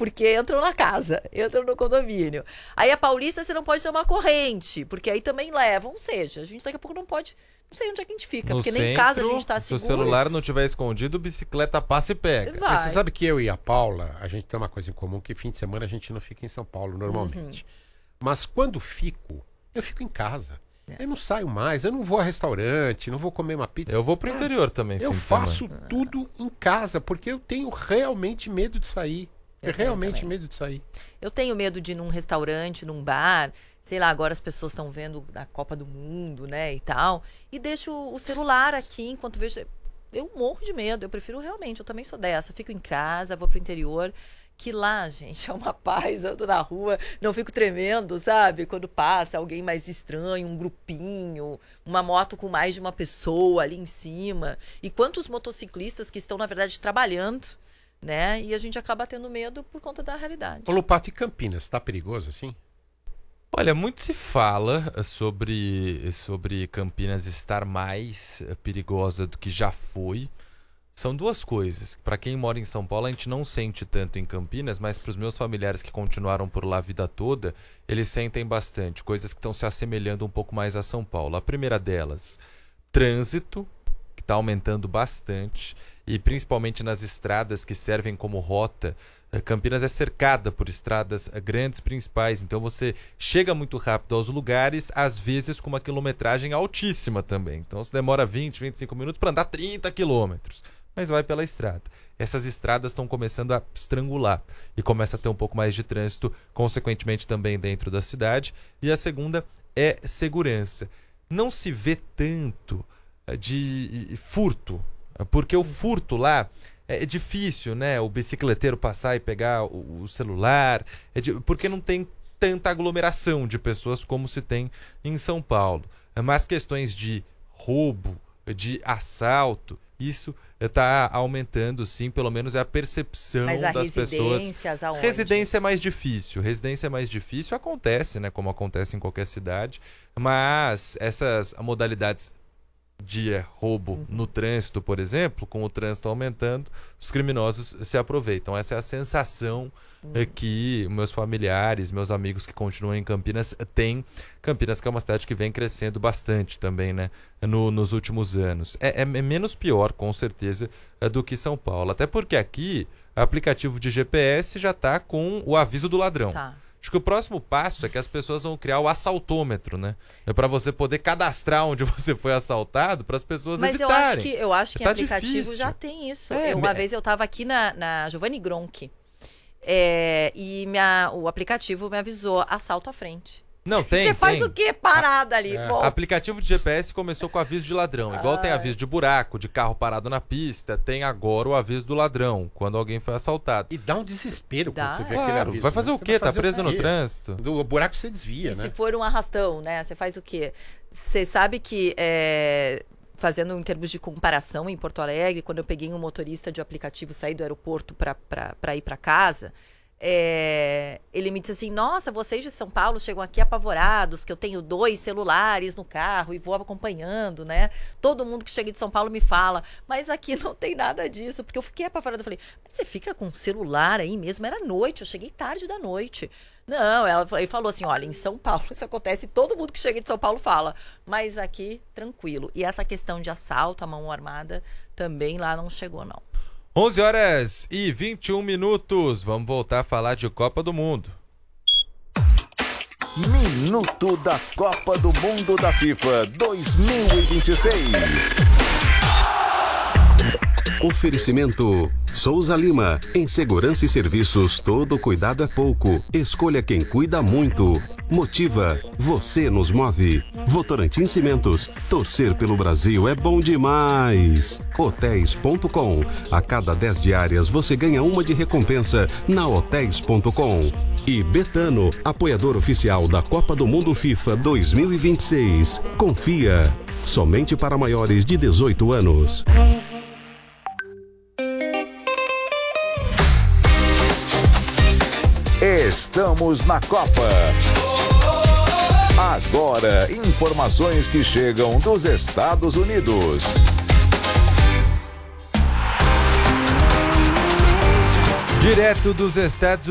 porque entram na casa, entram no condomínio. Aí a Paulista você não pode ter uma corrente, porque aí também levam. Ou seja, a gente daqui a pouco não pode... Não sei onde é que a gente fica, porque nem em casa a gente tá seguro. Se o celular não tiver escondido, bicicleta passa e pega. Mas você sabe que eu e a Paula, a gente tem uma coisa em comum, que fim de semana a gente não fica em São Paulo normalmente. Mas quando eu fico em casa. Eu não saio mais, eu não vou a restaurante, não vou comer uma pizza. Eu vou pro interior também. Eu faço tudo em casa, porque eu tenho realmente medo de sair. Medo de sair. Eu tenho medo de ir num restaurante, num bar, sei lá, agora as pessoas estão vendo a Copa do Mundo, né, e tal, e deixo o celular aqui enquanto vejo. Eu morro de medo, eu prefiro realmente, eu também sou dessa, fico em casa, vou pro interior, que lá, gente, é uma paz, ando na rua, não fico tremendo, sabe? Quando passa alguém mais estranho, um grupinho, uma moto com mais de uma pessoa ali em cima, e quantos motociclistas que estão, na verdade, trabalhando, né? E a gente acaba tendo medo por conta da realidade. Ô, Lopato, e Campinas, tá perigoso assim? Olha, muito se fala sobre Campinas estar mais perigosa do que já foi. São duas coisas. Para quem mora em São Paulo, a gente não sente tanto em Campinas, mas para os meus familiares que continuaram por lá a vida toda, eles sentem bastante. Coisas que estão se assemelhando um pouco mais a São Paulo. A primeira delas, trânsito, que está aumentando bastante. E principalmente nas estradas que servem como rota. Campinas é cercada por estradas grandes principais, então você chega muito rápido aos lugares, às vezes com uma quilometragem altíssima também. Então você demora 20, 25 minutos para andar 30 quilômetros, mas vai pela estrada. Essas estradas estão começando a estrangular e começa a ter um pouco mais de trânsito, consequentemente também dentro da cidade. E a segunda é segurança. Não se vê tanto de furto, porque o furto lá é difícil, né? O bicicleteiro passar e pegar o celular, porque não tem tanta aglomeração de pessoas como se tem em São Paulo. Mas questões de roubo, de assalto, isso está aumentando, sim, pelo menos é a percepção das pessoas. Aonde? Residência é mais difícil, acontece, né? Como acontece em qualquer cidade, mas essas modalidades de roubo no trânsito, por exemplo, com o trânsito aumentando, os criminosos se aproveitam. Essa é a sensação que meus familiares, meus amigos que continuam em Campinas têm. Campinas, que é uma cidade que vem crescendo bastante também, né, nos últimos anos. É menos pior, com certeza, do que São Paulo. Até porque aqui, o aplicativo de GPS já está com o aviso do ladrão. Tá. Acho que o próximo passo é que as pessoas vão criar o assaltômetro, né? É para você poder cadastrar onde você foi assaltado, para as pessoas evitarem. Mas eu acho que tá aplicativo difícil. já tem isso. É, Uma vez eu estava aqui na Giovanni Gronchi, e o aplicativo me avisou, assalto à frente. Não, tem. Você faz o quê? Parada ali. Bom, Aplicativo de GPS começou com aviso de ladrão. Igual tem aviso de buraco, de carro parado na pista, tem agora o aviso do ladrão, quando alguém foi assaltado. E dá um desespero quando você vê aquele Claro, aviso. vai fazer o quê? Tá preso no trânsito? Do buraco você desvia, e né? se for um arrastão, né? Você faz o quê? Você sabe que, fazendo em termos de comparação, em Porto Alegre, quando eu peguei um motorista de aplicativo, saí do aeroporto para ir para casa, ele me disse assim, nossa, vocês de São Paulo chegam aqui apavorados, que eu tenho 2 celulares no carro e vou acompanhando, né? Todo mundo que chega de São Paulo me fala, mas aqui não tem nada disso, porque eu fiquei apavorada. Eu falei, mas você fica com um celular aí mesmo? Era noite, eu cheguei tarde da noite. Não, ele falou assim, olha, em São Paulo isso acontece, todo mundo que chega de São Paulo fala, mas aqui, tranquilo. E essa questão de assalto à mão armada também lá não chegou, não. 11h21. Vamos voltar a falar de Copa do Mundo. Minuto da Copa do Mundo da FIFA 2026. Oferecimento Souza Lima. Em segurança e serviços, todo cuidado é pouco. Escolha quem cuida muito. Motiva. Você nos move. Votorantim Cimentos. Torcer pelo Brasil é bom demais. Hotéis.com. A cada 10 diárias você ganha uma de recompensa na Hotéis.com. E Betano, apoiador oficial da Copa do Mundo FIFA 2026. Confia. Somente para maiores de 18 anos. Estamos na Copa. Agora, informações que chegam dos Estados Unidos. Direto dos Estados